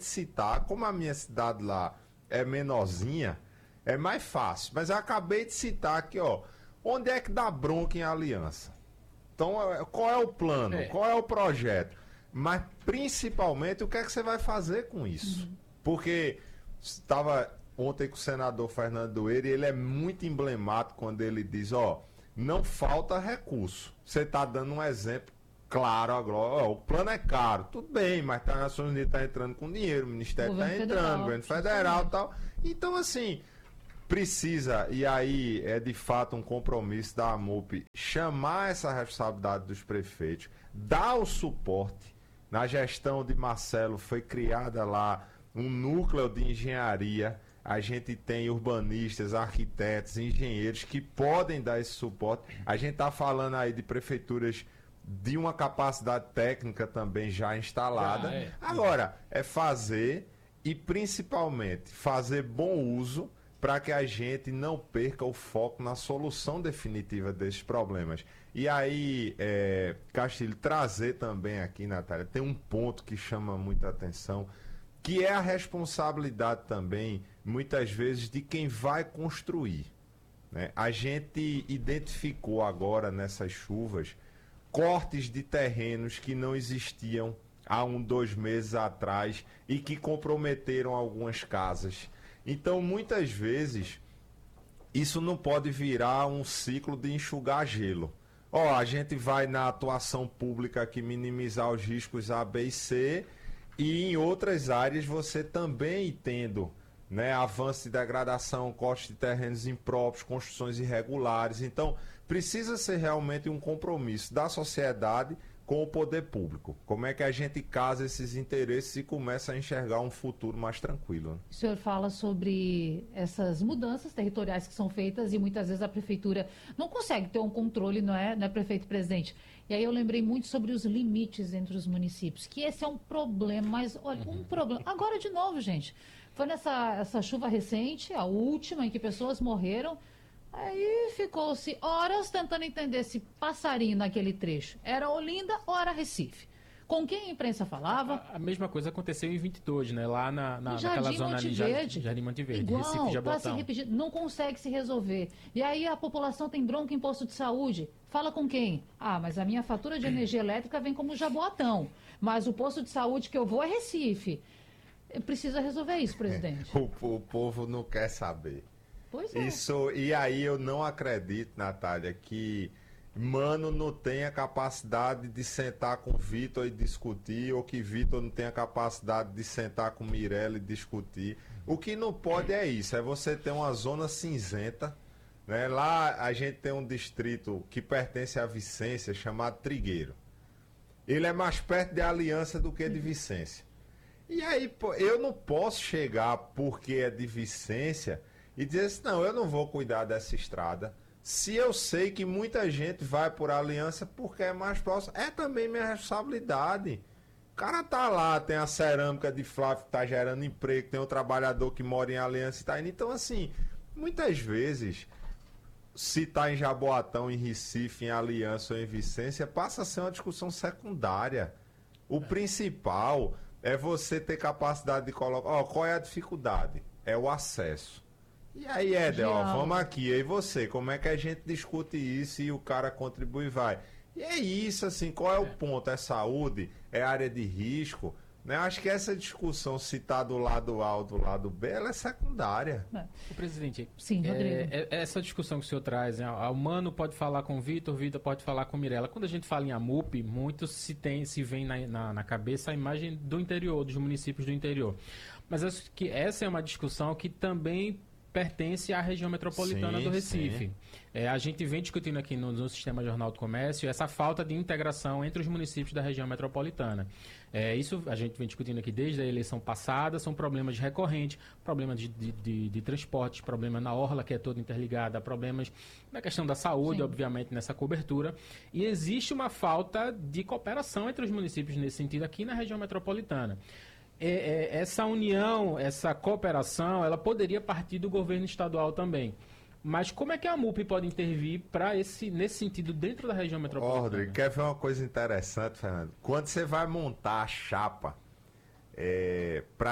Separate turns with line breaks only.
de citar, como a minha cidade lá é menorzinha, é mais fácil. Mas eu acabei de citar aqui, ó, onde é que dá bronca em aliança? Então, qual é o plano? Qual é o projeto? Mas, principalmente, o que é que você vai fazer com isso? Porque estava ontem com o senador Fernando Doeire, e ele é muito emblemático quando ele diz, ó, não falta recurso. Você está dando um exemplo claro agora, ó, o plano é caro, tudo bem, mas a Nações Unidas está entrando com dinheiro, o Ministério está entrando, o governo federal e tal. Então, assim, precisa, e aí é de fato um compromisso da AMUP, chamar essa responsabilidade dos prefeitos, dar o suporte. Na gestão de Marcelo foi criada lá um núcleo de engenharia. A gente tem urbanistas, arquitetos, engenheiros que podem dar esse suporte. A gente está falando aí de prefeituras de uma capacidade técnica também já instalada. Agora, é fazer e principalmente fazer bom uso para que a gente não perca o foco na solução definitiva desses problemas. E aí, Castilho, trazer também aqui, Natália, tem um ponto que chama muita atenção, que é a responsabilidade também, muitas vezes, de quem vai construir, né? A gente identificou agora, nessas chuvas, cortes de terrenos que não existiam há 2 meses atrás e que comprometeram algumas casas. Então, muitas vezes, isso não pode virar um ciclo de enxugar gelo. Ó, a gente vai na atuação pública aqui minimizar os riscos A, B e C, e em outras áreas você também tendo, né, avanço de degradação, corte de terrenos impróprios, construções irregulares. Então, precisa ser realmente um compromisso da sociedade com o poder público. Como é que a gente casa esses interesses e começa a enxergar um futuro mais tranquilo?
O senhor fala sobre essas mudanças territoriais que são feitas e muitas vezes a prefeitura não consegue ter um controle, não é prefeito presidente? E aí eu lembrei muito sobre os limites entre os municípios, que esse é um problema, mas olha, um problema. Agora de novo, gente, foi essa chuva recente, a última em que pessoas morreram. Aí ficou-se horas tentando entender se passarinho naquele trecho era Olinda ou era Recife. Com quem a imprensa falava?
A mesma coisa aconteceu em 22, né? Lá naquela zona ali, Jardim Monteverde,
igual,
Recife, Jabotão.
tá se repetindo, não consegue se resolver. E aí a população tem bronca em posto de saúde. Fala com quem? Ah, mas a minha fatura de energia elétrica vem como Jaboatão. Mas o posto de saúde que eu vou é Recife. Precisa resolver isso, presidente.
O povo não quer saber.
Pois é.
Isso, e aí eu não acredito, Natália, que Mano não tenha capacidade de sentar com Vitor e discutir, ou que Vitor não tenha capacidade de sentar com Mirella e discutir. O que não pode é isso, é você ter uma zona cinzenta, né? Lá a gente tem um distrito que pertence à Vicência, chamado Trigueiro. Ele é mais perto de Aliança do que de Vicência. E aí, pô, eu não posso chegar porque é de Vicência e dizer assim, não, eu não vou cuidar dessa estrada. Se eu sei que muita gente vai por Aliança porque é mais próximo, é também minha responsabilidade. O cara tá lá, tem a cerâmica de Flávio que tá gerando emprego, tem o trabalhador que mora em Aliança e tá indo. Então, assim, muitas vezes, se tá em Jaboatão, em Recife, em Aliança ou em Vicência, passa a ser uma discussão secundária. O principal é você ter capacidade de colocar, ó, qual é a dificuldade? É o acesso. E aí, Éder, ó, vamos aqui, e aí você, como é que a gente discute isso e o cara contribui e vai? E é isso, assim, qual é o ponto? É saúde? É área de risco? Né? Acho que essa discussão, se está do lado A ou do lado B, ela é secundária.
O presidente,
sim, Rodrigo.
Essa discussão que o senhor traz, né? O Mano pode falar com o Vitor pode falar com Mirella. Quando a gente fala em AMUP, muito se vem na cabeça a imagem do interior, dos municípios do interior. Mas acho que essa é uma discussão que também pertence à região metropolitana do Recife. A gente vem discutindo aqui no Sistema Jornal do Comércio essa falta de integração entre os municípios da região metropolitana. Isso a gente vem discutindo aqui desde a eleição passada, são problemas recorrentes, problemas de transportes, problemas na orla que é toda interligada, problemas na questão da saúde, obviamente, nessa cobertura. E existe uma falta de cooperação entre os municípios nesse sentido aqui na região metropolitana. Essa união, essa cooperação, ela poderia partir do governo estadual também. Mas como é que a AMUP pode intervir nesse sentido dentro da região metropolitana?
Rodrigo, quer ver uma coisa interessante, Fernando? Quando você vai montar a chapa para